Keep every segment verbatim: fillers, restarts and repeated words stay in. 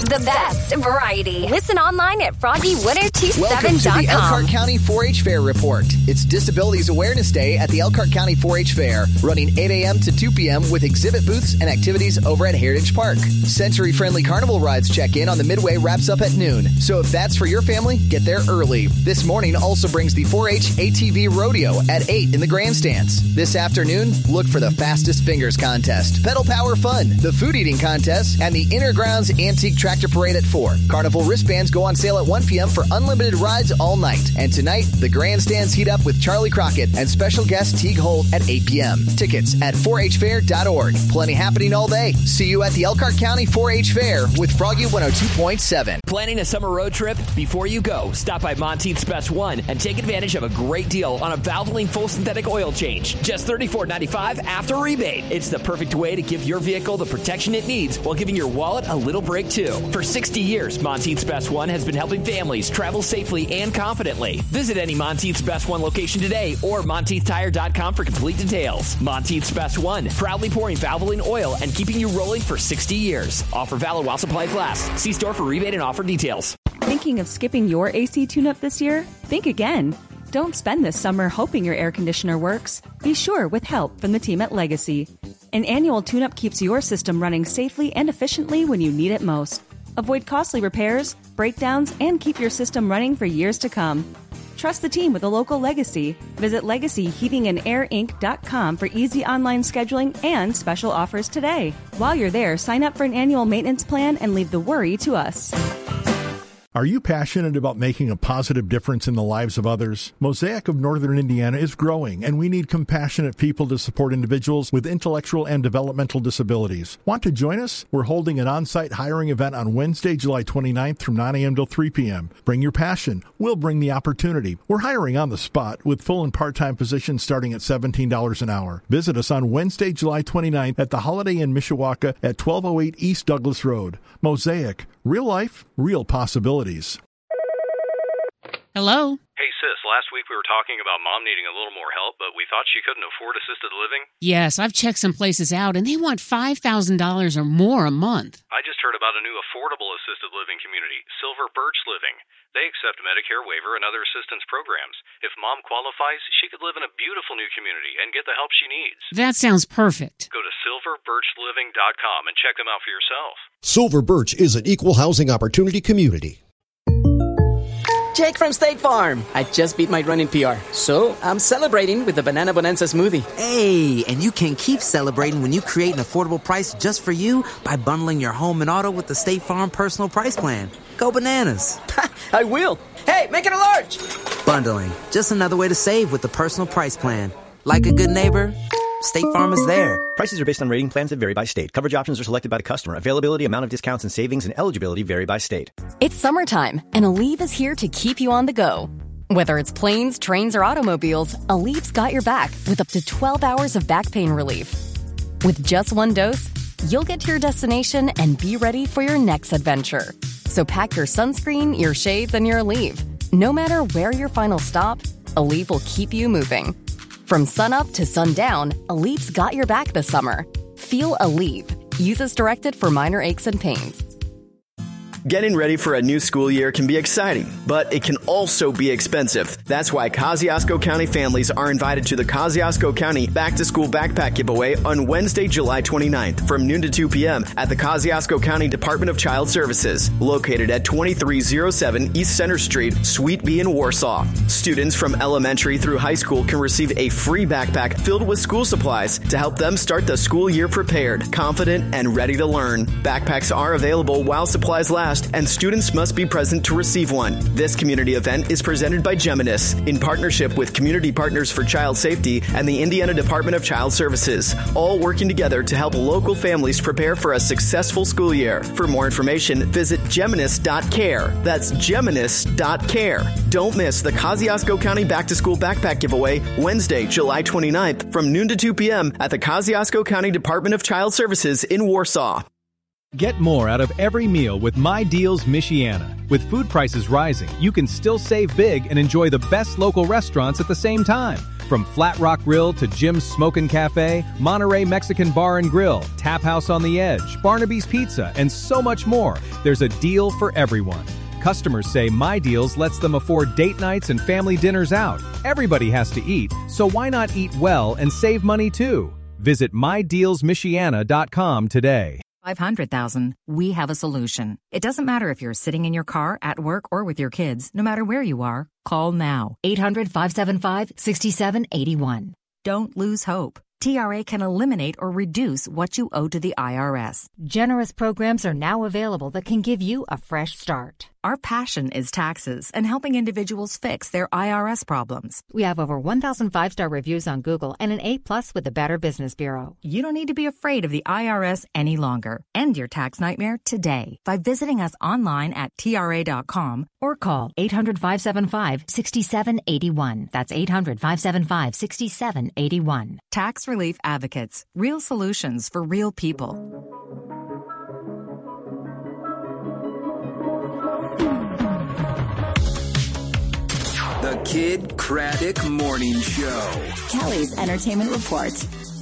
The best variety. Listen online at froggy one oh two seven dot com. Welcome to the Elkhart County four H Fair Report. It's Disabilities Awareness Day at the Elkhart County four H Fair, running eight a.m. to two p.m. with exhibit booths and activities over at Heritage Park. Sensory-friendly carnival rides check in on the Midway wraps up at noon. So if that's for your family, get there early. This morning also brings the four H A T V Rodeo at eight in the grandstands. This afternoon, look for the Fastest Fingers Contest, Pedal Power Fun, the Food Eating Contest, and the Inner Grounds Antique Tractor Parade at four. Carnival wristbands go on sale at one p.m. for unlimited rides all night. And tonight, the grandstands heat up with Charlie Crockett and special guest Teague Holt at eight p.m. Tickets at four h fair dot org. Plenty happening all day. See you at the Elkhart County four H Fair with Froggy one oh two point seven. Planning a summer road trip? Before you go, stop by Monteith's Best One and take advantage of a great deal on a Valvoline full synthetic oil change. Just thirty-four ninety-five after rebate. It's the perfect way to give your vehicle the protection it needs while giving your wallet a little break too. For sixty years, Monteith's Best One has been helping families travel safely and confidently. Visit any Monteith's Best One location today or monteith tire dot com for complete details. Monteith's Best One, proudly pouring Valvoline oil and keeping you rolling for sixty years. Offer valid while supplies last. See store for rebate and offer details. Thinking of skipping your A C tune-up this year? Think again. Don't spend this summer hoping your air conditioner works. Be sure with help from the team at Legacy. An annual tune-up keeps your system running safely and efficiently when you need it most. Avoid costly repairs, breakdowns, and keep your system running for years to come. Trust the team with a local Legacy. Visit legacy heating and air inc dot com for easy online scheduling and special offers today. While you're there, sign up for an annual maintenance plan and leave the worry to us. Are you passionate about making a positive difference in the lives of others? Mosaic of Northern Indiana is growing, and we need compassionate people to support individuals with intellectual and developmental disabilities. Want to join us? We're holding an on-site hiring event on Wednesday, July twenty-ninth from nine a.m. till three p.m. Bring your passion. We'll bring the opportunity. We're hiring on the spot with full and part-time positions starting at seventeen dollars an hour. Visit us on Wednesday, July twenty-ninth at the Holiday Inn Mishawaka at twelve oh eight East Douglas Road. Mosaic. Real life, real possibilities. Hello? Hey, sis, last week we were talking about Mom needing a little more help, but we thought she couldn't afford assisted living. Yes, I've checked some places out, and they want five thousand dollars or more a month. I just heard about a new affordable assisted living community, Silver Birch Living. They accept Medicare waiver and other assistance programs. If Mom qualifies, she could live in a beautiful new community and get the help she needs. That sounds perfect. Go to silver birch living dot com and check them out for yourself. Silver Birch is an equal housing opportunity community. Jake from State Farm. I just beat my running P R, so I'm celebrating with the Banana Bonanza smoothie. Hey, and you can keep celebrating when you create an affordable price just for you by bundling your home and auto with the State Farm Personal Price Plan. Go bananas. I will. Hey, make it a large. Bundling. Just another way to save with the Personal Price Plan. Like a good neighbor, State Farm is there. Prices are based on rating plans that vary by state. Coverage options are selected by the customer. Availability, amount of discounts and savings, and eligibility vary by state. It's summertime, and Aleve is here to keep you on the go. Whether it's planes, trains, or automobiles, Aleve's got your back with up to twelve hours of back pain relief. With just one dose, you'll get to your destination and be ready for your next adventure. So pack your sunscreen, your shades, and your Aleve. No matter where your final stop, Aleve will keep you moving. From sunup to sundown, Aleve's got your back this summer. Feel Aleve. Use as directed for minor aches and pains. Getting ready for a new school year can be exciting, but it can also be expensive. That's why Kosciuszko County families are invited to the Kosciuszko County Back to School Backpack Giveaway on Wednesday, July twenty-ninth from noon to two p.m. at the Kosciuszko County Department of Child Services, located at twenty-three oh seven East Center Street, Suite B in Warsaw. Students from elementary through high school can receive a free backpack filled with school supplies to help them start the school year prepared, confident, and ready to learn. Backpacks are available while supplies last, and students must be present to receive one. This community event is presented by Geminis in partnership with Community Partners for Child Safety and the Indiana Department of Child Services, all working together to help local families prepare for a successful school year. For more information, visit geminis dot care. That's geminis dot care. Don't miss the Kosciuszko County Back to School Backpack Giveaway Wednesday, July twenty-ninth from noon to two p.m. at the Kosciuszko County Department of Child Services in Warsaw. Get more out of every meal with My Deals Michiana. With food prices rising, you can still save big and enjoy the best local restaurants at the same time. From Flat Rock Grill to Jim's Smokin' Cafe, Monterey Mexican Bar and Grill, Tap House on the Edge, Barnaby's Pizza, and so much more, there's a deal for everyone. Customers say My Deals lets them afford date nights and family dinners out. Everybody has to eat, so why not eat well and save money too? Visit my deals michiana dot com today. five hundred thousand, we have a solution. It doesn't matter if you're sitting in your car, at work, or with your kids. No matter where you are, call now. eight hundred, five seven five, six seven eight one. Don't lose hope. T R A can eliminate or reduce what you owe to the I R S. Generous programs are now available that can give you a fresh start. Our passion is taxes and helping individuals fix their I R S problems. We have over one thousand five-star reviews on Google and an A plus with the Better Business Bureau. You don't need to be afraid of the I R S any longer. End your tax nightmare today by visiting us online at T R A dot com or call eight hundred, five seven five, six seven eight one. That's eight hundred, five seven five, six seven eight one. Tax Relief Advocates. Real solutions for real people. The Kid Craddock Morning Show. Kelly's Entertainment Report.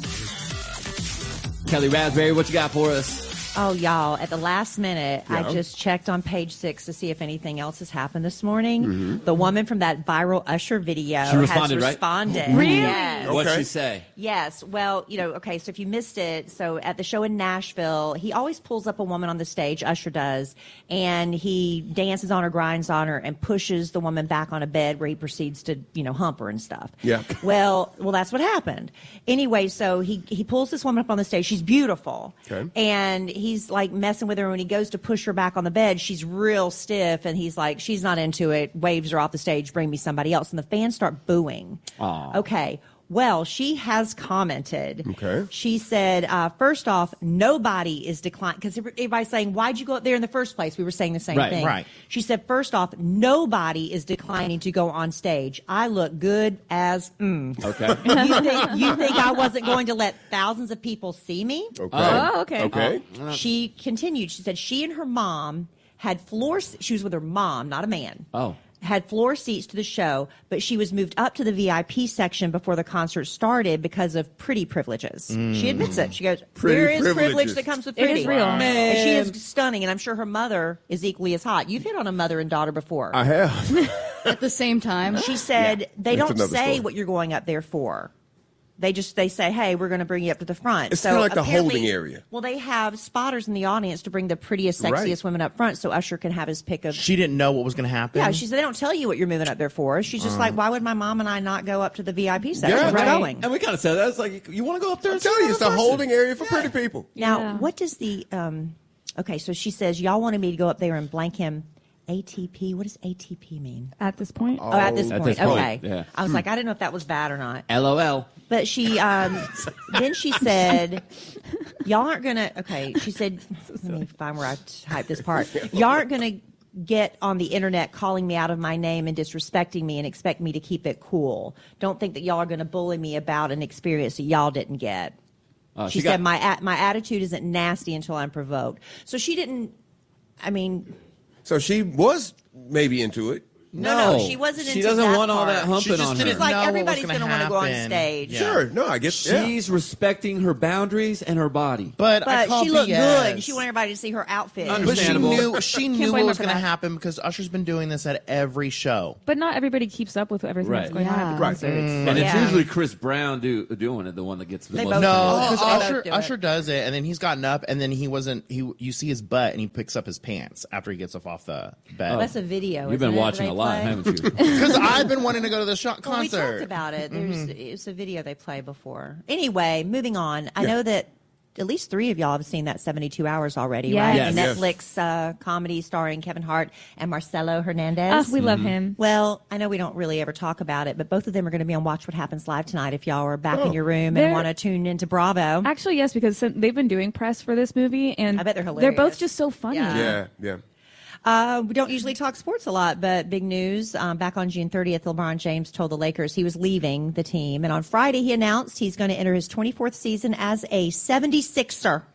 Kelly Raspberry, what you got for us? Oh, y'all, at the last minute, Yeah. I just checked on page six to see if anything else has happened this morning. Mhm. The woman from that viral Usher video She responded, has right? responded. Really? Yes. What'd she say? Yes. Well, you know, okay, so if you missed it, so at the show in Nashville, he always pulls up a woman on the stage, Usher does, and he dances on her, grinds on her, and pushes the woman back on a bed where he proceeds to, you know, hump her and stuff. Yeah. Well, well, that's what happened. Anyway, so he, he pulls this woman up on the stage. She's beautiful. Okay. And he's like messing with her. When he goes to push her back on the bed, she's real stiff, and he's like, she's not into it, waves her off the stage, bring me somebody else. And the fans start booing. Aw. Okay. Well, she has commented. Okay. She said, uh, first off, nobody is declining. Because everybody's saying, why'd you go up there in the first place? We were saying the same Right, thing. right. She said, first off, nobody is declining to go on stage. I look good as mm. Okay. you, think, you think I wasn't going to let thousands of people see me? Okay. Oh, okay. Okay. Oh. She continued. She said she and her mom had floor. She was with her mom, not a man. Oh. Had floor seats to the show, but she was moved up to the V I P section before the concert started because of pretty privileges. Mm. She admits it. She goes, Pretty there is privilege privileges. that comes with It pretty. is real. And she is stunning, and I'm sure her mother is equally as hot. You've hit on a mother and daughter before. I have. At the same time. She said they That's don't another say story. what you're going up there for. They just they say, hey, we're going to bring you up to the front. It's so kinda like the apparently- holding area. Well, they have spotters in the audience to bring the prettiest, sexiest Right. women up front, so Usher can have his pick of. She didn't know what was going to happen. Yeah, she said they don't tell you what you're moving up there for. She's just Uh. like, why would my mom and I not go up to the V I P section? Yeah, We're right. going. And we kind of said that. It's like, you want to go up there I'm and see telling you, it's the another person? holding area for pretty people. Now, Yeah. what does the um? Okay, so she says y'all wanted me to go up there and blank him. A T P. What does A T P mean? At this point. Oh, at this At point. this point, Okay. yeah. I was like, I didn't know if that was bad or not. LOL. But she, um, then she said, y'all aren't going to, okay, she said, let me find where I typed this part. Y'all aren't going to get on the internet calling me out of my name and disrespecting me and expect me to keep it cool. Don't think that y'all are going to bully me about an experience that y'all didn't get. Uh, she she said, got- my a- my attitude isn't nasty until I'm provoked. So she didn't, I mean, So she was maybe into it. no, no, No. she wasn't She into doesn't that want all part. that humping She just on didn't her. It's like know what was everybody's gonna going to want to go on happen. stage. Yeah. Sure. No, I get yeah. She's respecting her boundaries and her body. But, I But call she looked B S. good. and She wanted everybody to see her outfit. But she Understandable. knew she Can't knew blame what was her for going to that. happen because Usher's been doing this at every show. But not everybody keeps up with everything that's Right. going on at Yeah. the Right. concerts. And it's Yeah. usually Chris Brown do, doing it, the one that gets the They most. both No, Oh, because oh, Usher, do it. Usher does it, and then he's gotten up, and then he wasn't. He you see his butt, and he picks up his pants after he gets up off the bed. That's a video. You've been isn't it, watching they a lot, play? haven't you? Because I've been wanting to go to the show, Well, we concert. talked about it. There's Mhm. it's a video they play before. Anyway, moving on. I know that at least three of y'all have seen that seventy-two hours already, Yes. right? Yes. The Yes. Netflix uh, comedy starring Kevin Hart and Marcelo Hernandez. Ah, we love him. Well, I know we don't really ever talk about it, but both of them are going to be on Watch What Happens Live tonight if y'all are back Oh. in your room They're- and want to tune into Bravo. Actually, yes, because since they've been doing press for this movie, and I bet they're They're hilarious. both just so funny. Yeah. Yeah, yeah. Uh, we don't usually talk sports a lot, but big news. Um, back on June thirtieth, LeBron James told the Lakers he was leaving the team. And on Friday, he announced he's going to enter his twenty-fourth season as a seventy-sixer.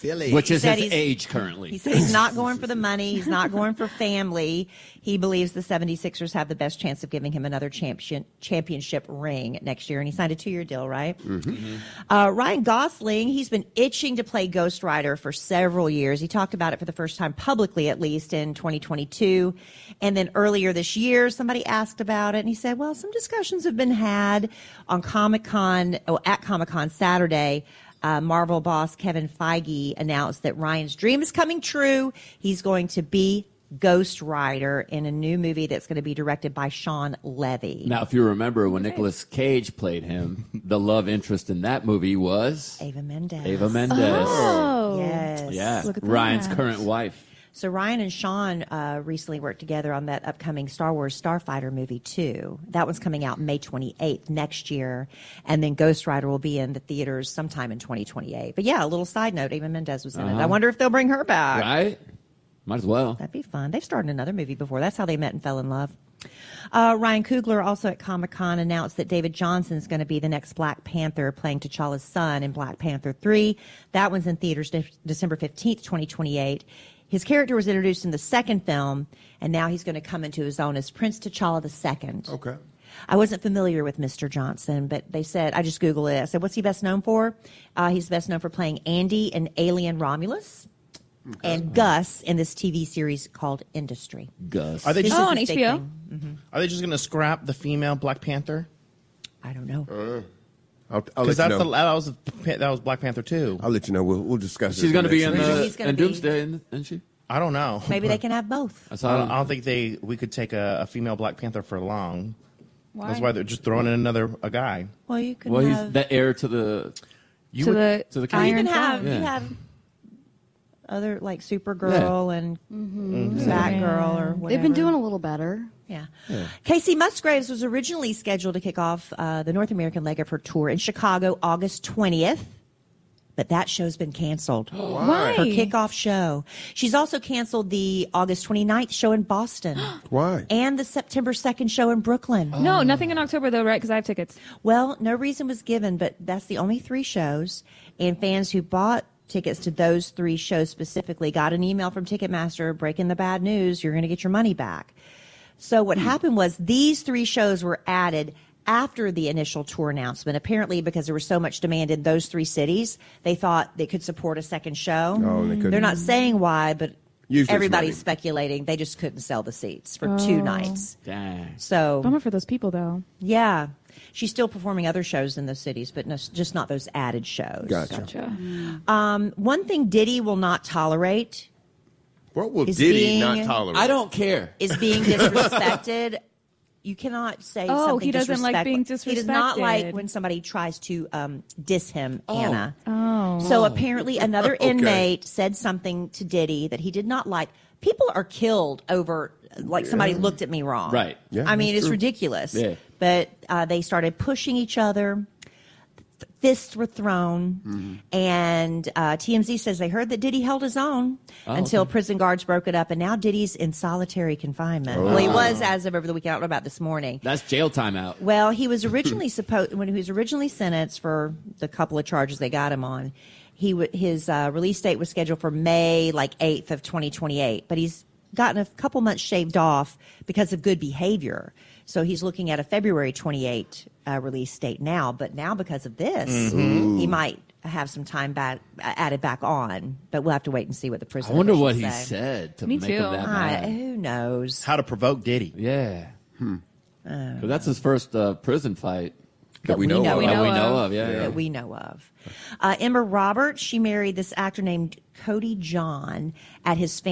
Philly. Which He is said his he's- age currently. He said he's not going for the money. He's not going for family. He believes the seventy-sixers have the best chance of giving him another champion, championship ring next year. And he signed a two-year deal, right? Mm-hmm. Uh, Ryan Gosling, he's been itching to play Ghost Rider for several years. He talked about it for the first time publicly, at least in twenty twenty-two. And then earlier this year, somebody asked about it, and he said, well, some discussions have been had on Comic-Con, oh, at Comic-Con Saturday. Uh, Marvel boss Kevin Feige announced that Ryan's dream is coming true. He's going to be Ghost Rider in a new movie that's going to be directed by Sean Levy. Now, if you remember when Nicolas Cage played him, the love interest in that movie was Ava Mendes. Ava Mendes. Oh. Yes. Yeah, Look at Ryan's that. current wife. So Ryan and Sean uh, recently worked together on that upcoming Star Wars Starfighter movie too. That one's coming out May twenty-eighth next year, and then Ghost Rider will be in the theaters sometime in twenty twenty-eight. But yeah, a little side note: Ava Mendes was in Uh-huh. it. I wonder if they'll bring her back. Right? Might as well. That'd be fun. They've starred in another movie before. That's how they met and fell in love. Uh, Ryan Coogler also at Comic-Con announced that David Johnson's going to be the next Black Panther, playing T'Challa's son in Black Panther three. That one's in theaters de- December fifteenth, twenty twenty-eight. His character was introduced in the second film, and now he's going to come into his own as Prince T'Challa the Second. Okay. I wasn't familiar with Mister Johnson, but they said, I just Googled it. I said, what's he best known for? Uh, he's best known for playing Andy in Alien Romulus. Okay. And Gus in this T V series called Industry. Gus. Are they This just Oh, is on his H big B O? thing. Mhm. Are they just going to scrap the female Black Panther? I don't know. Uh, I'll, I'll Because let that's you the, know. that was that was Black Panther two. I'll let you know. We'll, we'll discuss. She's going to be in, Maybe the, he's gonna in be- Doomsday, isn't she? I don't know. Maybe they can have both. I I saw don't, I it. don't think they we could take a, a female Black Panther for long. Why? That's why they're just throwing in another a guy. Well, you can Well, he's have. the heir to the. You to would, the, to the you Iron can have. Throne. You Yeah. have other like Supergirl and Mm-hmm. Batgirl or whatever. They've been doing a little better. Yeah. Casey Musgraves was originally scheduled to kick off uh, the North American leg of her tour in Chicago August twentieth, but that show's been canceled. Why? Her kickoff show. She's also canceled the August twenty-ninth show in Boston. Why? And the September second show in Brooklyn. No, nothing in October though, right? Because I have tickets. Well, no reason was given, but that's the only three shows. And fans who bought tickets to those three shows specifically got an email from Ticketmaster breaking the bad news. You're going to get your money back. So what happened was these three shows were added after the initial tour announcement. Apparently, because there was so much demand in those three cities, they thought they could support a second show. No, they couldn't. They're not saying why, but Usually it's everybody's money. speculating they just couldn't sell the seats for two Oh. nights. Dang. So Bummer for those people though. yeah, she's still performing other shows in those cities, but no, just not those added shows. Gotcha. Gotcha. Um, one thing Diddy will not tolerate What will Is Diddy being- not tolerate? I don't care. is being disrespected. You cannot say Oh, something he doesn't like being disrespectful. He does not like disrespected. when somebody tries to um, diss him, Anna. Oh. So apparently another Okay. inmate said something to Diddy that he did not like. People are killed over, like somebody looked at me wrong. Right. Yeah, I mean, that's it's true. ridiculous. Yeah. But uh, they started pushing each other. Fists were thrown, Mm-hmm. and uh, T M Z says they heard that Diddy held his own Oh, until okay. prison guards broke it up, and now Diddy's in solitary confinement. Well, he was as of over the weekend. I don't know about this morning. That's jail time out. Well, he was originally supposed when he was originally sentenced for the couple of charges they got him on. He w- his uh, release date was scheduled for May like eighth of twenty twenty-eight, but he's gotten a couple months shaved off because of good behavior. So he's looking at a February twenty-eighth uh, release date now. But now because of this, Mm-hmm. he might have some time back added back on. But we'll have to wait and see what the I prison. wonder what officials he say. said to Me make too. him that I, mad. who knows? How to provoke Diddy. Yeah. Hmm. Uh, But that's his first uh, prison fight. That we know of. That we know know of. of, yeah. yeah. that we know of. Uh, Emma Roberts, she married this actor named Cody John at his family.